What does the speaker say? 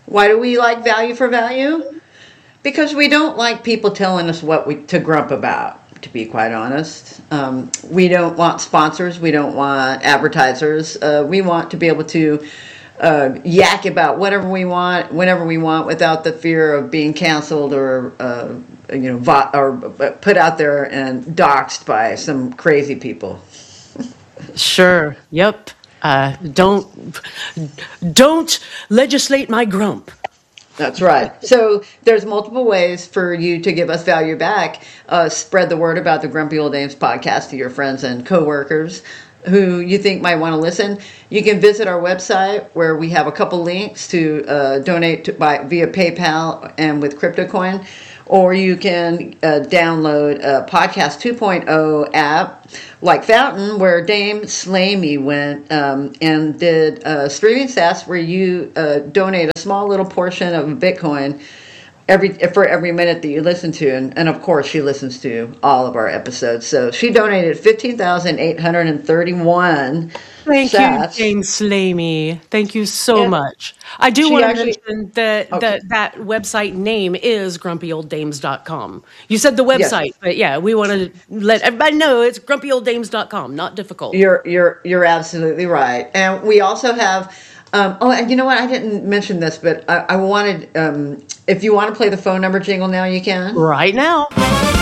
Why do we like value for value? Because we don't like people telling us what to grump about, to be quite honest. We don't want sponsors. We don't want advertisers. We want to be able to yak about whatever we want, whenever we want, without the fear of being canceled or or put out there and doxxed by some crazy people. Sure. Yep. Don't legislate my grump. That's right. So there's multiple ways for you to give us value back. Spread the word about the Grumpy Old Dames podcast to your friends and coworkers who you think might want to listen. You can visit our website where we have a couple links to donate via PayPal and with CryptoCoin. Or you can download a Podcast 2.0 app like Fountain, where Dame Slamey went and did streaming stats where you donate a small little portion of Bitcoin for every minute that you listen to. And of course, she listens to all of our episodes. So she donated 15,831 Thank sats. you, Dame Slamey. Thank you so much. I do want to mention that that website name is grumpyolddames.com. You said the website, but yeah, we want to let everybody know it's grumpyolddames.com. Not difficult. You're absolutely right. And we also have and you know what? I didn't mention this, but I wanted if you want to play the phone number jingle now, you can. Right now.